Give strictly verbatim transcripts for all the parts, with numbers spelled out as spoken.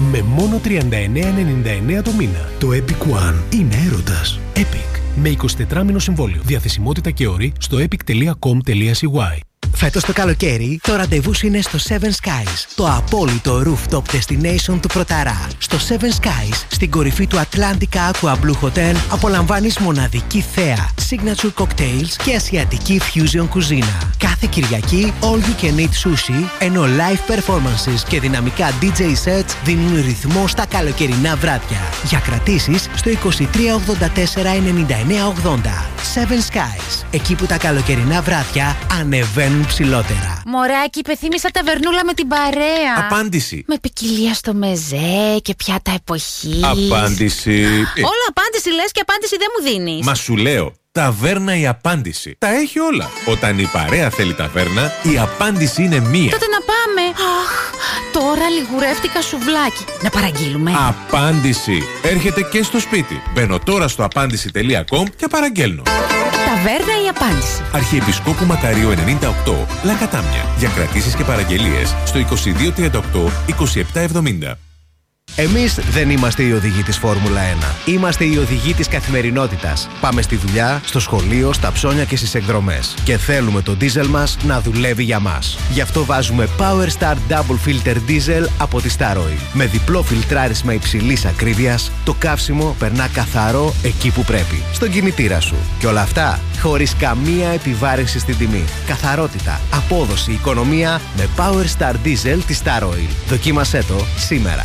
με μόνο τριάντα εννέα ενενήντα εννέα το μήνα. Το Epic One είναι έρωτας. Epic. Με εικοσιτετράμηνο συμβόλαιο. Διαθεσιμότητα και όροι στο epic τελεία com τελεία c y. Φέτος το καλοκαίρι, το ραντεβού είναι στο Seven Skies, το απόλυτο rooftop destination του Πρωταρά. Στο Seven Skies, στην κορυφή του Atlantica Aqua Blue Hotel, απολαμβάνεις μοναδική θέα, signature cocktails και ασιατική fusion κουζίνα. Κάθε Κυριακή, all you can eat sushi, ενώ live performances και δυναμικά ντι τζέι sets δίνουν ρυθμό στα καλοκαιρινά βράδια. Για κρατήσεις στο είκοσι τρία ογδόντα τέσσερα ενενήντα εννέα ογδόντα. Seven Skies, εκεί που τα καλοκαιρινά βράδια ανεβαίνουν ψηλότερα. Μωράκι, υπεθύμησα ταβερνούλα με την παρέα. Απάντηση. Με ποικιλία στο μεζέ και πιάτα εποχής. Απάντηση. Όλο απάντηση λες και απάντηση δεν μου δίνεις. Μα σου λέω, ταβέρνα η απάντηση. Τα έχει όλα. Όταν η παρέα θέλει ταβέρνα, η απάντηση είναι μία. Τότε να πάμε. Αχ, τώρα λιγουρεύτηκα σουβλάκι. Να παραγγείλουμε. Απάντηση. Έρχεται και στο σπίτι. Μπαίνω τώρα στο απάντηση τελεία com και παραγγέλνω. Ταβέρνα η απάντηση. Αρχιεπισκόπου Μακαρίου ενενήντα οκτώ, Λακατάμια. Για κρατήσεις και παραγγελίες στο είκοσι δύο τριάντα οκτώ είκοσι επτά εβδομήντα. Εμείς δεν είμαστε οι οδηγοί της Φόρμουλα ένα. Είμαστε οι οδηγοί της καθημερινότητας. Πάμε στη δουλειά, στο σχολείο, στα ψώνια και στις εκδρομές. Και θέλουμε το ντίζελ μας να δουλεύει για μας. Γι' αυτό βάζουμε Power Star Double Filter Diesel από τη Star Oil. Με διπλό φιλτράρισμα υψηλής ακρίβειας, το καύσιμο περνά καθαρό εκεί που πρέπει. Στον κινητήρα σου. Και όλα αυτά χωρίς καμία επιβάρυνση στην τιμή. Καθαρότητα, απόδοση, οικονομία με Power Star Diesel της Star Oil. Δοκίμασέ το σήμερα.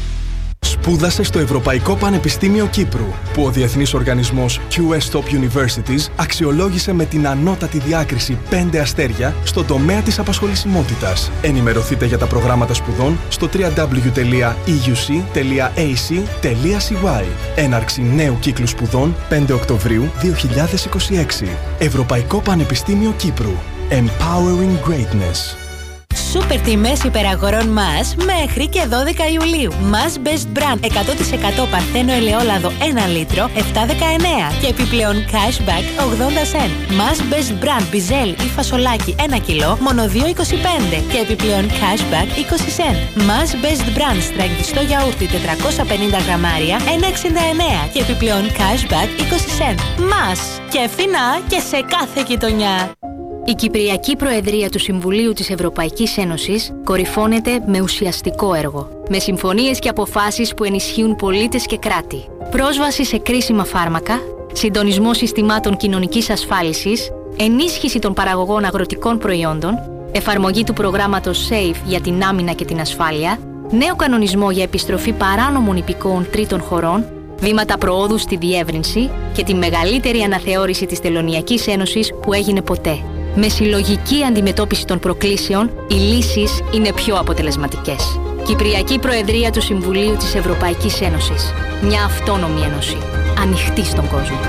Σπούδασε στο Ευρωπαϊκό Πανεπιστήμιο Κύπρου, που ο διεθνής οργανισμός κιου ες Top Universities αξιολόγησε με την ανώτατη διάκριση πέντε αστέρια στον τομέα της απασχολησιμότητας. Ενημερωθείτε για τα προγράμματα σπουδών στο double-u double-u double-u τελεία ι γιου σι τελεία έι σι τελεία σι γουάι. Έναρξη νέου κύκλου σπουδών πέντε Οκτωβρίου δύο χιλιάδες είκοσι έξι. Ευρωπαϊκό Πανεπιστήμιο Κύπρου. Empowering Greatness. Σούπερ τιμές υπεραγορών μας μέχρι και δώδεκα Ιουλίου. Μας Best Brand εκατό τοις εκατό παρθένο ελαιόλαδο ένα λίτρο επτά δεκαεννέα και επιπλέον cashback ογδόντα σεντ. Μας Best Brand μπιζέλ ή φασολάκι ένα κιλό μόνο δύο είκοσι πέντε και επιπλέον cashback είκοσι σεντ. Μας Best Brand στραγγιστό γιαούρτι τετρακόσια πενήντα γραμμάρια ένα εξήντα εννέα και επιπλέον cashback είκοσι σεντ. Μας και φθηνά και σε κάθε γειτονιά. Η Κυπριακή Προεδρία του Συμβουλίου της Ευρωπαϊκής Ένωσης κορυφώνεται με ουσιαστικό έργο, με συμφωνίες και αποφάσεις που ενισχύουν πολίτες και κράτη, πρόσβαση σε κρίσιμα φάρμακα, συντονισμό συστημάτων κοινωνικής ασφάλισης, ενίσχυση των παραγωγών αγροτικών προϊόντων, εφαρμογή του προγράμματος SAFE για την άμυνα και την ασφάλεια, νέο κανονισμό για επιστροφή παράνομων υπηκόων τρίτων χωρών, βήματα προόδου στη διεύρυνση και τη μεγαλύτερη αναθεώρηση της Τελωνειακής Ένωσης που έγινε ποτέ. Με συλλογική αντιμετώπιση των προκλήσεων, οι λύσεις είναι πιο αποτελεσματικές. Κυπριακή Προεδρία του Συμβουλίου της Ευρωπαϊκής Ένωσης. Μια αυτόνομη ένωση. Ανοιχτή στον κόσμο.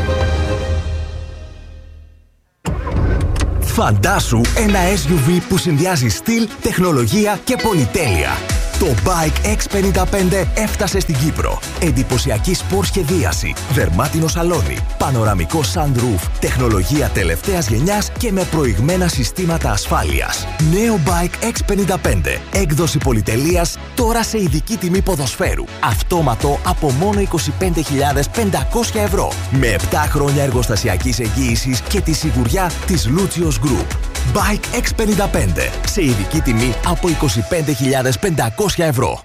Φαντάσου ένα ες γιου βι που συνδυάζει στυλ, τεχνολογία και πολυτέλεια. Το Bike εξ πενήντα πέντε έφτασε στην Κύπρο. Εντυπωσιακή σπορ σχεδίαση, δερμάτινο σαλόνι, πανοραμικό sunroof, τεχνολογία τελευταίας γενιάς και με προηγμένα συστήματα ασφάλειας. Νέο Bike εξ πενήντα πέντε, έκδοση πολυτελείας, τώρα σε ειδική τιμή ποδοσφαίρου. Αυτόματο από μόνο είκοσι πέντε χιλιάδες πεντακόσια ευρώ. Με επτά χρόνια εργοστασιακής εγγύησης και τη σιγουριά της Lucios Group. Bike εξ πενήντα πέντε, σε ειδική τιμή από είκοσι πέντε χιλιάδες πεντακόσια ευρώ.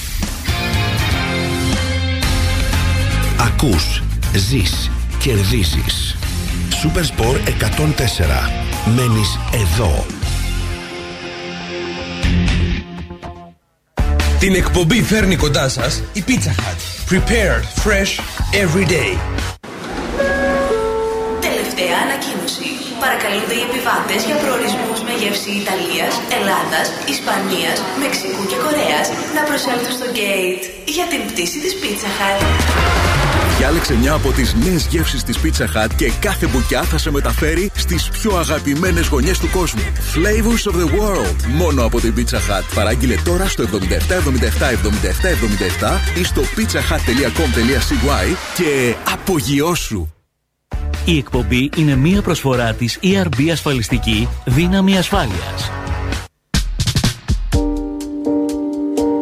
Ακούς, ζεις, κερδίζεις. Supersport εκατόν τέσσερα. Μένεις εδώ. Την εκπομπή φέρνει κοντά σας η Pizza Hut. Prepared fresh every day. Τελευταία ανακοίνωση. Παρακαλούνται οι επιβάτες για προορισμούς με γεύση Ιταλίας, Ελλάδας, Ισπανίας, Μεξικού και Κορέας να προσέλθουν στο gate για την πτήση της Pizza Hut. Διάλεξε μια από τις νέες γεύσεις της Pizza Hut και κάθε μπουκιά θα σε μεταφέρει στις πιο αγαπημένες γωνιές του κόσμου. Flavors of the world. Μόνο από την Pizza Hut. Παράγγειλε τώρα στο εβδομήντα επτά εβδομήντα επτά εβδομήντα επτά εβδομήντα επτά ή στο pizzahut τελεία com τελεία σι γουάι και απογειώσου. Η εκπομπή είναι μία προσφορά της ι αρ μπι Ασφαλιστική Δύναμη Ασφάλειας.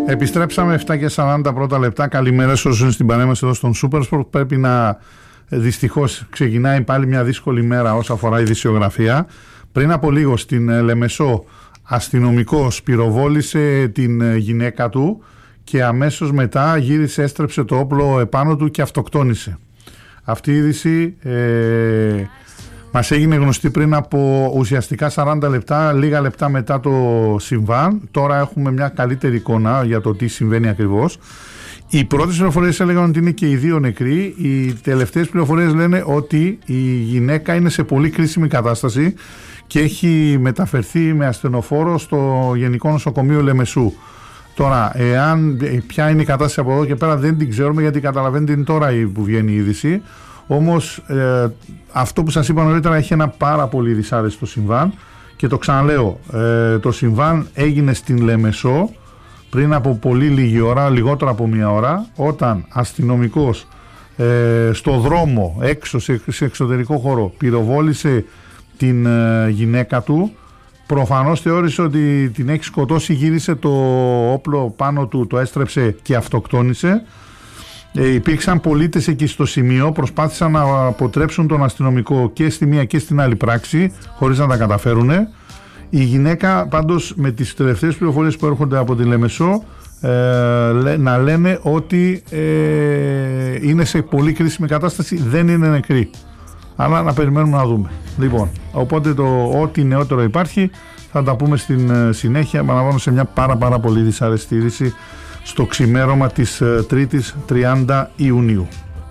Επιστρέψαμε εφτά και σαράντα πρώτα λεπτά. Καλημέρα σε όσους είναι στην παρέα μας εδώ στον Supersport. Πρέπει να, δυστυχώς, ξεκινάει πάλι μια δύσκολη μέρα όσον αφορά η ειδησιογραφία. Πριν από λίγο στην Λεμεσό, αστυνομικός πυροβόλησε την γυναίκα του και αμέσως μετά γύρισε, έστρεψε το όπλο επάνω του και αυτοκτόνησε. Αυτή η είδηση ε, μας έγινε γνωστή πριν από ουσιαστικά σαράντα λεπτά, λίγα λεπτά μετά το συμβάν. Τώρα έχουμε μια καλύτερη εικόνα για το τι συμβαίνει ακριβώς. Οι πρώτες πληροφορίες έλεγαν ότι είναι και οι δύο νεκροί. Οι τελευταίες πληροφορίες λένε ότι η γυναίκα είναι σε πολύ κρίσιμη κατάσταση και έχει μεταφερθεί με ασθενοφόρο στο Γενικό Νοσοκομείο Λεμεσού. Τώρα, εάν, ποια είναι η κατάσταση από εδώ και πέρα δεν την ξέρουμε, γιατί καταλαβαίνετε είναι τώρα που βγαίνει η είδηση. Όμως ε, αυτό που σας είπα νωρίτερα έχει ένα πάρα πολύ δυσάρεστο συμβάν και το ξαναλέω, ε, το συμβάν έγινε στην Λεμεσό πριν από πολύ λίγη ώρα, λιγότερο από μία ώρα, όταν αστυνομικός ε, στο δρόμο έξω σε, σε εξωτερικό χώρο πυροβόλησε την ε, γυναίκα του. Προφανώς θεώρησε ότι την έχει σκοτώσει, γύρισε το όπλο πάνω του, το έστρεψε και αυτοκτόνησε. Ε, υπήρξαν πολίτες εκεί στο σημείο, προσπάθησαν να αποτρέψουν τον αστυνομικό και στη μία και στην άλλη πράξη, χωρίς να τα καταφέρουν. Η γυναίκα πάντως, με τις τελευταίες πληροφορίες που έρχονται από τη Λεμεσό, ε, να λένε ότι ε, είναι σε πολύ κρίσιμη κατάσταση, δεν είναι νεκρή. Αλλά να περιμένουμε να δούμε. Λοιπόν, οπότε το ό,τι νεότερο υπάρχει θα τα πούμε στην συνέχεια. Επαναλαμβάνω, σε μια πάρα πάρα πολύ δυσάρεστη είδηση στο ξημέρωμα της Τρίτης τριάντα Ιουνίου.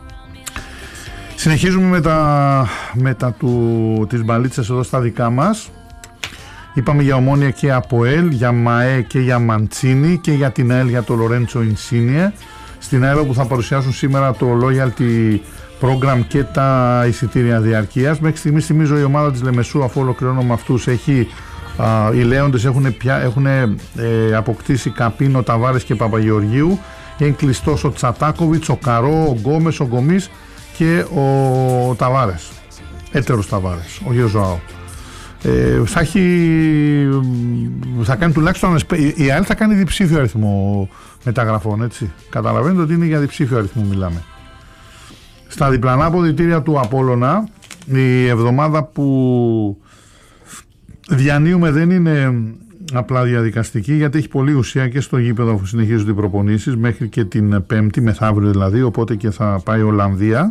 Συνεχίζουμε με τα, με τα του, τις μπαλίτσες εδώ στα δικά μας. Είπαμε για Ομόνια και ΑΠΟΕΛ, για ΜΑΕ και για Μαντσίνη και για την ΑΕΛ για το Λορέντσο Ινσίνιε. Στην ΑΕΛ που θα παρουσιάσουν σήμερα το Loyalty Program και τα εισιτήρια διαρκείας. Μέχρι στιγμής, θυμίζω, η ομάδα της Λεμεσού, αφού ολοκληρώνω με αυτούς, έχει, α, οι Λέοντες έχουν, πια, έχουν ε, αποκτήσει Καπίνο, Ταβάρες και Παπαγεωργίου. Είναι κλειστός ο Τσατάκοβιτς, ο Καρό, ο Γκόμες, ο Γκομής και ο Ταβάρες. Έτερος Ταβάρες, ο Γεωζοάου. Ε, θα, έχει, θα κάνει τουλάχιστον, η ΑΕΛ θα κάνει διψήφιο αριθμό μεταγραφών, έτσι. Καταλαβαίνετε ότι είναι για διψήφιο αριθμό μιλάμε. Στα διπλανά αποδυτήρια του Απόλλωνα, η εβδομάδα που διανύουμε δεν είναι απλά διαδικαστική, γιατί έχει πολλή ουσία και στο γήπεδο που συνεχίζονται οι προπονήσεις μέχρι και την Πέμπτη, μεθαύριο δηλαδή, οπότε και θα πάει η Ολλανδία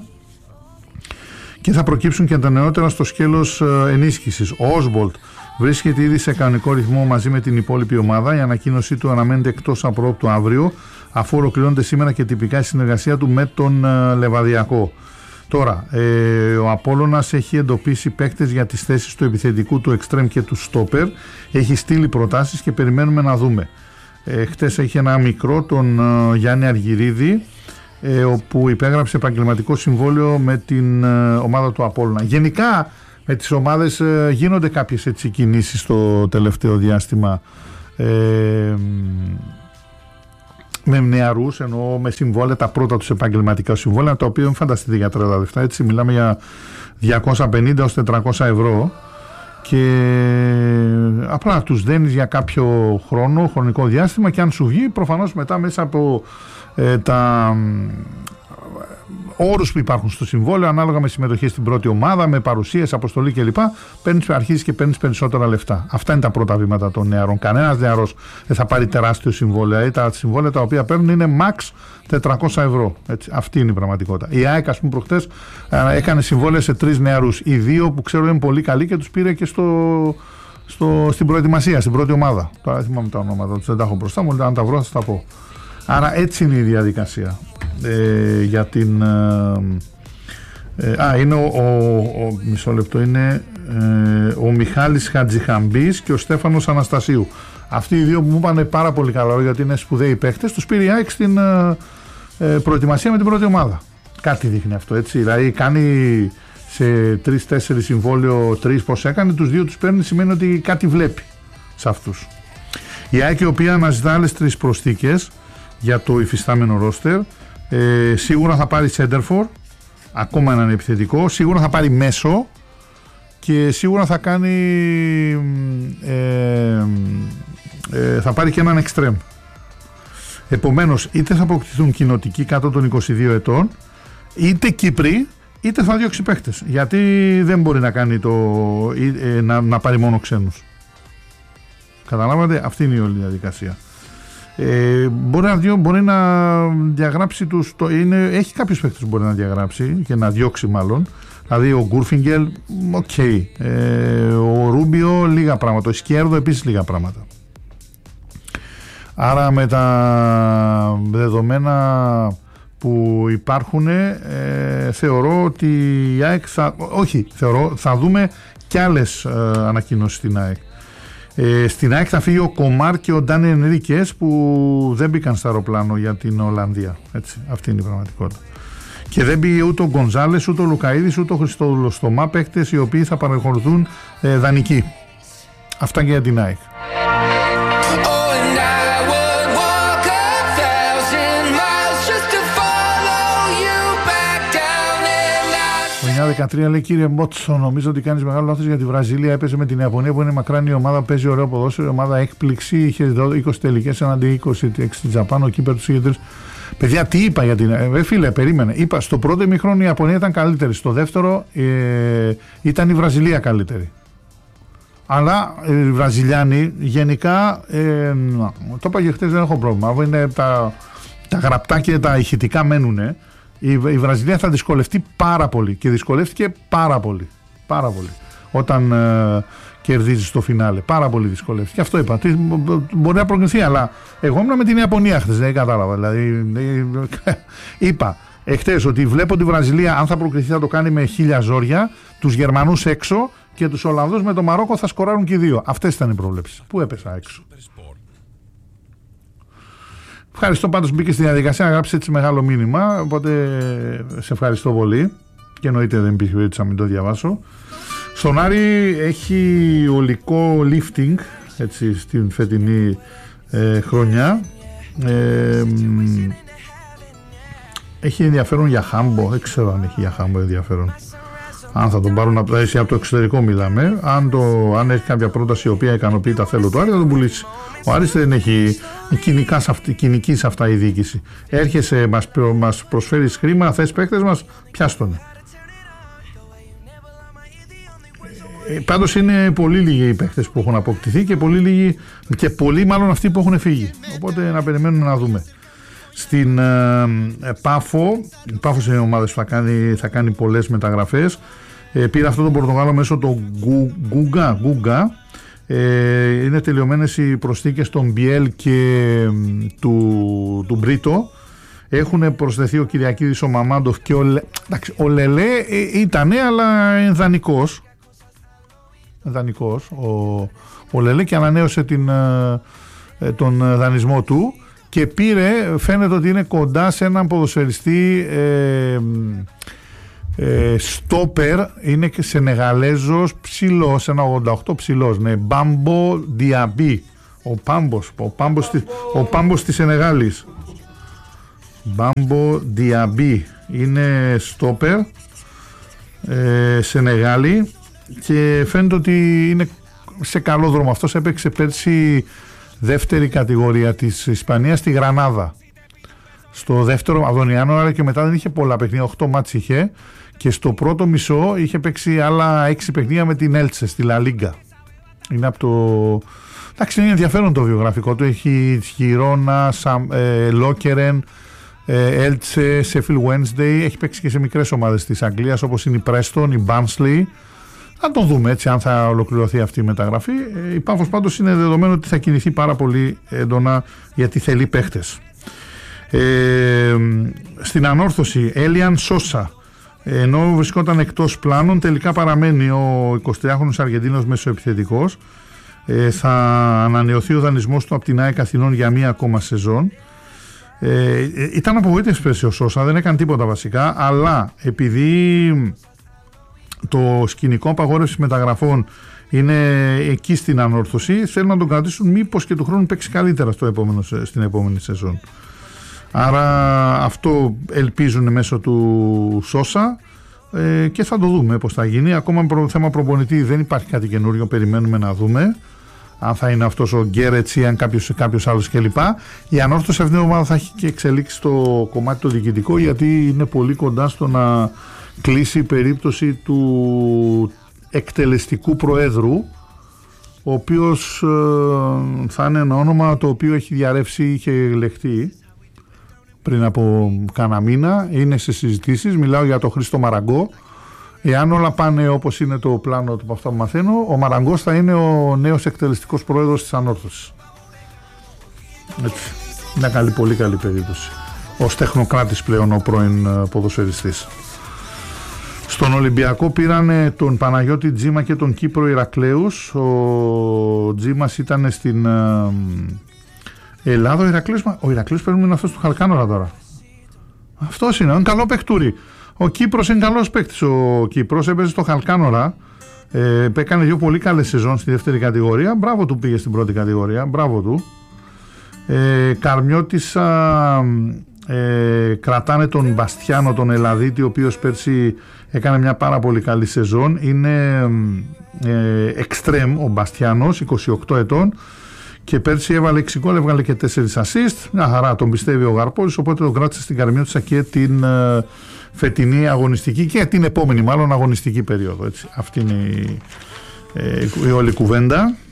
και θα προκύψουν και τα νεότερα στο σκέλος ενίσχυσης. Ο Όσμπολτ βρίσκεται ήδη σε κανονικό ρυθμό μαζί με την υπόλοιπη ομάδα. Η ανακοίνωσή του αναμένεται εκτός απρόπτου αύριο, αφού ολοκληρώνεται σήμερα και τυπικά η συνεργασία του με τον ε, Λεβαδιακό. Τώρα, ε, ο Απόλλωνας έχει εντοπίσει παίκτες για τις θέσεις του επιθετικού, του εξτρέμ και του στόπερ. Έχει στείλει προτάσεις και περιμένουμε να δούμε. Ε, χτες έχει ένα μικρό, τον ε, Γιάννη Αργυρίδη, ε, όπου υπέγραψε επαγγελματικό συμβόλαιο με την ε, ομάδα του Απόλλωνα. Γενικά, με τις ομάδες ε, γίνονται κάποιες έτσι κινήσεις στο τελευταίο διάστημα. Ε, με νεαρούς, εννοώ με συμβόλαια, τα πρώτα τους επαγγελματικά συμβόλαια, τα οποία μην φανταστείτε για τριάντα λεπτά, έτσι μιλάμε για διακόσια πενήντα έως τετρακόσια ευρώ και απλά τους δένεις για κάποιο χρόνο, χρονικό διάστημα, και αν σου βγει, προφανώς μετά μέσα από ε, τα όρους που υπάρχουν στο συμβόλαιο, ανάλογα με συμμετοχή στην πρώτη ομάδα, με παρουσίες, αποστολή κλπ., αρχίζεις και παίρνεις περισσότερα λεφτά. Αυτά είναι τα πρώτα βήματα των νεαρών. Κανένας νεαρός δεν θα πάρει τεράστιο συμβόλαιο. Ή τα συμβόλαια τα οποία παίρνουν είναι max τετρακόσια ευρώ. Έτσι, αυτή είναι η πραγματικότητα. Η ΑΕΚ, ας πούμε, προχτές έκανε συμβόλαια σε τρεις νεαρούς. Οι δύο που ξέρω είναι πολύ καλοί και τους πήρε και στο, στο, στην προετοιμασία, στην πρώτη ομάδα. Τώρα θυμάμαι τα ονόματα τους, δεν τα έχω μπροστά μου, αν τα βρω θα τα πω. Άρα έτσι είναι η διαδικασία. Ε, για την ε, ε, α, είναι ο, ο, ο μισό λεπτό είναι ε, ο Μιχάλης Χατζιχαμπής και ο Στέφανος Αναστασίου. Αυτοί οι δύο που μου είπαν πάρα πολύ καλά, γιατί είναι σπουδαίοι παίχτες, τους πήρε η ΑΕΚ στην ε, ε, προετοιμασία με την πρώτη ομάδα. Κάτι δείχνει αυτό, έτσι. Δηλαδή κάνει σε τρεις-τέσσερις συμβόλαιο, τρεις πως έκανε, τους δύο τους παίρνει, σημαίνει ότι κάτι βλέπει σε αυτούς. Η ΑΕΚ, η οποία αναζητά άλλες τρεις προσθήκες για το υφιστάμενο ρόστερ, ε, σίγουρα θα πάρει Σέντερφορ, ακόμα έναν επιθετικό, σίγουρα θα πάρει μέσο και σίγουρα θα κάνει ε, ε, θα πάρει και έναν εξτρέμ. Επομένως, είτε θα αποκτηθούν κοινοτικοί κάτω των είκοσι δύο ετών, είτε Κύπροι, είτε θα διώξει παίχτες. Γιατί δεν μπορεί να κάνει το, ε, να, να πάρει μόνο ξένους. Καταλάβατε, αυτή είναι η όλη διαδικασία. Ε, μπορεί, να διο, μπορεί να διαγράψει τους, το, είναι, έχει κάποιους παίκτες που μπορεί να διαγράψει και να διώξει μάλλον. Δηλαδή ο Γκούρφιγκελ, οκ. Okay. Ε, ο Ρούμπιο, λίγα πράγματα. Ο Ισκέρδο, επίσης λίγα πράγματα. Άρα με τα δεδομένα που υπάρχουν, ε, θεωρώ ότι η ΑΕΚ θα, όχι, θεωρώ, θα δούμε κι άλλες ε, ανακοινώσεις στην ΑΕΚ. Ε, στην ΑΕΚ θα φύγει ο Κομάρ και ο Ντάνι Ενρίκες που δεν μπήκαν στο αεροπλάνο για την Ολλανδία. Έτσι, αυτή είναι η πραγματικότητα. Και δεν μπήκε ούτε ο Γκονζάλες, ούτε ο Λουκαΐδης, ούτε ο Χριστόδουλος Στομά, παίκτες οι οποίοι θα παραχωρηθούν ε, δανεικοί. Αυτά και για την ΑΕΚ. εννιά δεκατρία λέει: κύριε Μπότσο, νομίζω ότι κάνεις μεγάλο λάθος για τη Βραζιλία. Έπαιζε με την Ιαπωνία που είναι μακράν η ομάδα, παίζει ωραίο ποδόσφαιρο. Η ομάδα έκπληξη, είχε είκοσι τελικές εναντί είκοσι έξι στην Τζαπάν. Ο κύπερ του είχε τρεις. Παιδιά, τι είπα για την. Ε, φίλε, περίμενε. Είπα στο πρώτο ημίχρονο η Ιαπωνία ήταν καλύτερη. Στο δεύτερο ε, ήταν η Βραζιλία καλύτερη. Αλλά ε, οι Βραζιλιάνοι γενικά. Ε, το είπα και χτες, δεν έχω πρόβλημα. Είναι τα, τα γραπτά και τα ηχητικά μένουνε. Η, η Βραζιλία θα δυσκολευτεί πάρα πολύ και δυσκολεύτηκε πάρα πολύ. Πάρα πολύ. Όταν ε, κερδίζει στο φινάλε. Πάρα πολύ δυσκολεύτηκε. Αυτό είπα. Τι, μπορεί να προκριθεί, αλλά εγώ ήμουν με την Ιαπωνία χθες. Δεν κατάλαβα. Δηλαδή, ε, είπα εχθές ότι βλέπω τη Βραζιλία, αν θα προκριθεί, θα το κάνει με χίλια ζόρια. Τους Γερμανούς έξω και τους Ολλανδούς με το Μαρόκο θα σκοράρουν και οι δύο. Αυτές ήταν οι προβλέψεις. Πού έπεσα έξω. Ευχαριστώ πάντως που μπήκε στη διαδικασία να γράψει έτσι μεγάλο μήνυμα. Οπότε σε ευχαριστώ πολύ. Και εννοείται δεν υπήρχε περίπτωση να μην το διαβάσω. Στον Άρη έχει ολικό lifting έτσι, στην φετινή ε, χρονιά. Ε, έχει ενδιαφέρον για χάμπο. Δεν ξέρω αν έχει για χάμπο ενδιαφέρον. Αν θα τον πάρουν από, από το εξωτερικό μιλάμε. Αν, το, αν έχει κάποια πρόταση η οποία ικανοποιεί τα θέλω του Άρη, θα τον πουλήσει. Ο Άρης δεν έχει κοινική σε αυτά η διοίκηση. Έρχεσαι, μας, μας προσφέρεις χρήμα, θες παίκτες μας, πιάστον. Ε, πάντως είναι πολύ λίγοι οι παίκτες που έχουν αποκτηθεί και πολύ λίγοι και πολλοί μάλλον αυτοί που έχουν φύγει. Οπότε να περιμένουμε να δούμε. Στην ε, ε, Πάφο, η Πάφος είναι ομάδα που θα κάνει, θα κάνει πολλές μεταγραφές. Ε, πήρε αυτό τον Πορτογάλο μέσω το Γκούγκα, Γκούγκα. Ε, είναι τελειωμένες οι προσθήκες των Μπιέλ και του, του Μπρίτο. Έχουν προσθεθεί ο Κυριακίδης, ο Μαμάντοφ και ο, Λε, εντάξει, ο Λελέ ε, ήτανε αλλά ενδανικός. Ενδανικός ο, ο Λελέ και ανανέωσε την, ε, τον δανεισμό του. Και πήρε, φαίνεται ότι είναι κοντά σε έναν ποδοσφαιριστή ε, ε, στόπερ, είναι και Σενεγαλέζος ψηλός, ένα ογδόντα οκτώ ψηλός, ναι, Μπάμπο Διαμπή, ο Πάμπος, ο Πάμπος, ο Πάμπος της Σενεγάλης. Μπάμπο Διαμπή, είναι στόπερ, ε, Σενεγάλη και φαίνεται ότι είναι σε καλό δρόμο. Αυτός έπαιξε πέρσι δεύτερη κατηγορία της Ισπανίας στη Γρανάδα. Στο δεύτερο από τον Ιανουάριο και μετά δεν είχε πολλά παιχνίδια, οκτώ μάτς είχε και στο πρώτο μισό είχε παίξει άλλα έξι παιχνίδια με την Έλτσε στη Λα Λίγκα. Είναι από το... Εντάξει, είναι ενδιαφέρον το βιογραφικό του. Έχει Χιρόνα, ε, Λόκερεν, ε, Έλτσε, Σέφιλ Wednesday. Έχει παίξει και σε μικρές ομάδες της Αγγλίας όπως είναι η Πρέστον, η Μπάνσλι. Θα το δούμε έτσι αν θα ολοκληρωθεί αυτή η μεταγραφή. Ε, η Πάφος πάντως είναι δεδομένο ότι θα κινηθεί πάρα πολύ έντονα γιατί θέλει παίχτες. Ε, στην ανόρθωση Έλιαν Σόσα, ενώ βρισκόταν εκτός πλάνων, τελικά παραμένει ο εικοσιτριάχρονος Αργεντίνος μεσοεπιθετικός. Ε, θα ανανεωθεί ο δανεισμός του από την ΑΕΚ Αθηνών για μία ακόμα σεζόν. Ε, ήταν απογοήτευση πέρσι ο Σόσα, δεν έκανε τίποτα βασικά, αλλά επειδή το σκηνικό απαγόρευση μεταγραφών είναι εκεί στην ανόρθωση, θέλουν να τον κρατήσουν μήπως και του χρόνου παίξει καλύτερα στο επόμενο, στην επόμενη σεζόν. Άρα αυτό ελπίζουν μέσω του Σόσα ε, και θα το δούμε πώς θα γίνει. Ακόμα προ, θέμα προπονητή δεν υπάρχει κάτι καινούριο, περιμένουμε να δούμε. αν θα είναι αυτός ο Γκέρετς ή αν κάποιος, κάποιος άλλος κλπ. Η ανόρθωση αυτήν την εβδομάδα θα έχει και εξελίξει το κομμάτι το διοικητικό, γιατί είναι πολύ κοντά στο να κλείσει η περίπτωση του εκτελεστικού προέδρου, ο οποίος ε, θα είναι ένα όνομα το οποίο έχει διαρρεύσει, είχε ελεγχθεί πριν από κάνα μήνα, είναι σε συζητήσεις. Μιλάω για τον Χρήστο Μαραγκό. Εάν όλα πάνε όπως είναι το πλάνο του από αυτά που μαθαίνω, ο Μαραγκός θα είναι ο νέος εκτελεστικός πρόεδρος της ανόρθωσης. Έτσι. Μια καλή, πολύ καλή περίπτωση. Ως τεχνοκράτης πλέον ο πρώην ποδοσφαιριστής. Στον Ολυμπιακό πήρανε τον Παναγιώτη Τζίμα και τον Κύπρο Ηρακλέους. Ο Τζίμας ήταν στην Ελλάδα. Ο Ηρακλέους, ο Ηρακλέους πρέπει να είναι αυτός του Χαλκάνορα τώρα. Αυτός είναι, είναι καλό παιχτούρι. Ο Κύπρος είναι καλός παίκτης. Ο Κύπρος έπαιζε στο Χαλκάνορα. Ε, έκανε δύο πολύ καλές σεζόν στη δεύτερη κατηγορία. Μπράβο του, πήγε στην πρώτη κατηγορία. Μπράβο του. Ε, Καρμιώτησα ε, κρατάνε τον Μπαστιάνο, τον Ελλαδίτη, ο οποίος πέρσι έκανε μια πάρα πολύ καλή σεζόν. Είναι εξτρέμ ε, ο Μπαστιάνος, είκοσι οκτώ ετών, και πέρσι έβαλε έξι γκολ, έβγαλε και τέσσερα assist. Μια χαρά, τον πιστεύει ο Γαρπόλης, οπότε τον κράτησε στην Καρμιώτησα και την ε, φετινή αγωνιστική και την επόμενη μάλλον αγωνιστική περίοδο. Έτσι. Αυτή είναι η, ε, η όλη κουβέντα.